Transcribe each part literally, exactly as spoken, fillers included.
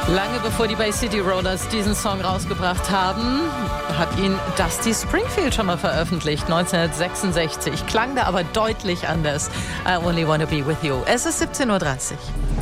Lange bevor die Bay City Rollers diesen Song rausgebracht haben, hat ihn Dusty Springfield schon mal veröffentlicht, neunzehnhundertsechsundsechzig. Klang da aber deutlich anders. I only wanna be with you. Es ist siebzehn Uhr dreißig.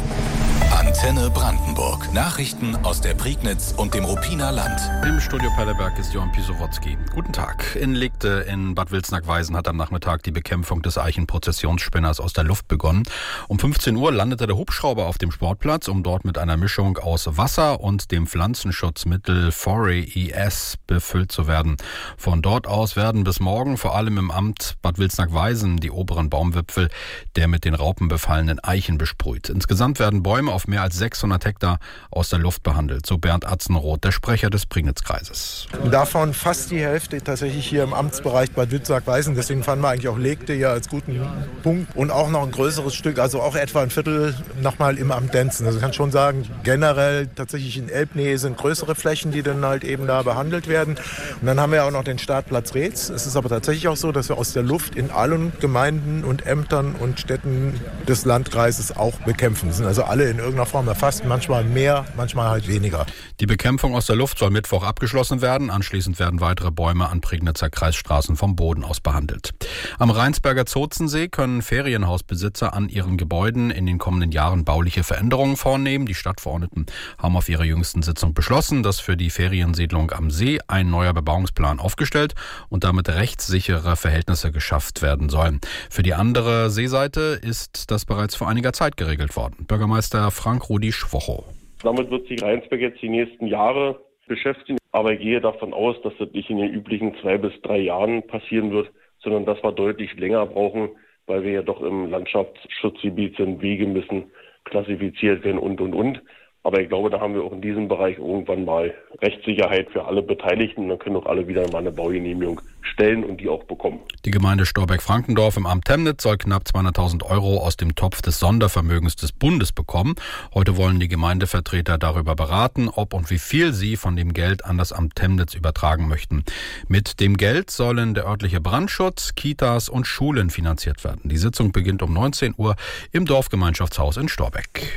Antenne Brandenburg. Nachrichten aus der Prignitz und dem Ruppiner Land. Im Studio Pelleberg ist Johann Pisowotzki. Guten Tag. In Legte in Bad Wilsnack-Weisen hat am Nachmittag die Bekämpfung des Eichenprozessionsspinners aus der Luft begonnen. Um fünfzehn Uhr landete der Hubschrauber auf dem Sportplatz, um dort mit einer Mischung aus Wasser und dem Pflanzenschutzmittel Foray E S befüllt zu werden. Von dort aus werden bis morgen vor allem im Amt Bad Wilsnack-Weisen die oberen Baumwipfel der mit den Raupen befallenen Eichen besprüht. Insgesamt werden Bäume auf mehr als sechshundert Hektar aus der Luft behandelt, so Bernd Atzenroth, der Sprecher des Prignitzkreises. Davon fast die Hälfte tatsächlich hier im Amtsbereich Bad Wilsnack-Weisen. Deswegen fanden wir eigentlich auch Legte hier als guten Punkt. Und auch noch ein größeres Stück, also auch etwa ein Viertel nochmal im Amt Denzen. Also ich kann schon sagen, generell tatsächlich in Elbnähe sind größere Flächen, die dann halt eben da behandelt werden. Und dann haben wir auch noch den Startplatz Reetz. Es ist aber tatsächlich auch so, dass wir aus der Luft in allen Gemeinden und Ämtern und Städten des Landkreises auch bekämpfen. Die sind also alle in irgendeiner Form erfasst, manchmal mehr, manchmal halt weniger. Die Bekämpfung aus der Luft soll Mittwoch abgeschlossen werden. Anschließend werden weitere Bäume an Prignitzer Kreisstraßen vom Boden aus behandelt. Am Rheinsberger Zozensee können Ferienhausbesitzer an ihren Gebäuden in den kommenden Jahren bauliche Veränderungen vornehmen. Die Stadtverordneten haben auf ihrer jüngsten Sitzung beschlossen, dass für die Feriensiedlung am See ein neuer Bebauungsplan aufgestellt und damit rechtssichere Verhältnisse geschafft werden sollen. Für die andere Seeseite ist das bereits vor einiger Zeit geregelt worden. Bürgermeister Frank-Rudi Schwocho. Damit wird sich Rheinsberg jetzt die nächsten Jahre beschäftigen. Aber ich gehe davon aus, dass das nicht in den üblichen zwei bis drei Jahren passieren wird, sondern dass wir deutlich länger brauchen, weil wir ja doch im Landschaftsschutzgebiet sind, Wege müssen klassifiziert werden und, und, und. Aber ich glaube, da haben wir auch in diesem Bereich irgendwann mal Rechtssicherheit für alle Beteiligten. Dann können auch alle wieder mal eine Baugenehmigung stellen und die auch bekommen. Die Gemeinde Storbeck-Frankendorf im Amt Temnitz soll knapp zweihunderttausend Euro aus dem Topf des Sondervermögens des Bundes bekommen. Heute wollen die Gemeindevertreter darüber beraten, ob und wie viel sie von dem Geld an das Amt Temnitz übertragen möchten. Mit dem Geld sollen der örtliche Brandschutz, Kitas und Schulen finanziert werden. Die Sitzung beginnt um neunzehn Uhr im Dorfgemeinschaftshaus in Storbeck.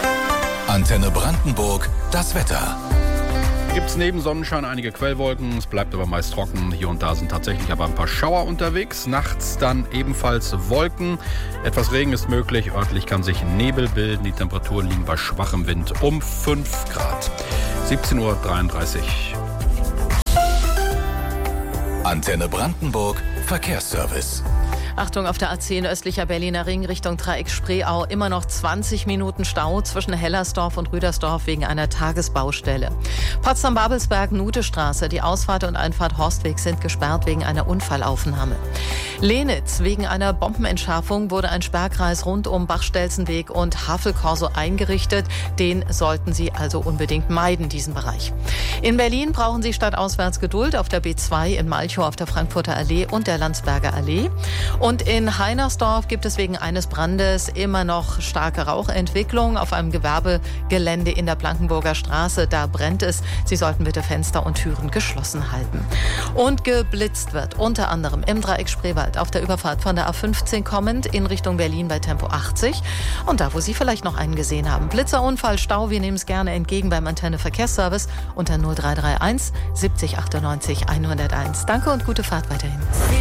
Antenne Brandenburg, das Wetter. Gibt es neben Sonnenschein einige Quellwolken, es bleibt aber meist trocken. Hier und da sind tatsächlich aber ein paar Schauer unterwegs. Nachts dann ebenfalls Wolken. Etwas Regen ist möglich, örtlich kann sich Nebel bilden. Die Temperaturen liegen bei schwachem Wind um fünf Grad. siebzehn Uhr dreiunddreißig. Antenne Brandenburg, Verkehrsservice. Achtung, auf der A zehn östlicher Berliner Ring Richtung Dreieck Spreeau immer noch zwanzig Minuten Stau zwischen Hellersdorf und Rüdersdorf wegen einer Tagesbaustelle. Potsdam-Babelsberg-Nutestraße, die Ausfahrt und Einfahrt Horstweg sind gesperrt wegen einer Unfallaufnahme. Lenitz, wegen einer Bombenentschärfung wurde ein Sperrkreis rund um Bachstelzenweg und Havelkorso eingerichtet. Den sollten Sie also unbedingt meiden, diesen Bereich. In Berlin brauchen Sie stadtauswärts Geduld auf der B zwei in Malchow auf der Frankfurter Allee und der Landsberger Allee. Und in Heinersdorf gibt es wegen eines Brandes immer noch starke Rauchentwicklung auf einem Gewerbegelände in der Blankenburger Straße. Da brennt es. Sie sollten bitte Fenster und Türen geschlossen halten. Und geblitzt wird unter anderem im Dreieck Spreewald auf der Überfahrt von der A fünfzehn kommend in Richtung Berlin bei Tempo achtzig. Und da, wo Sie vielleicht noch einen gesehen haben. Blitzerunfall, Stau, wir nehmen es gerne entgegen beim Antenne Verkehrsservice unter null drei drei eins siebzig achtundneunzig hunderteins. Danke und gute Fahrt weiterhin.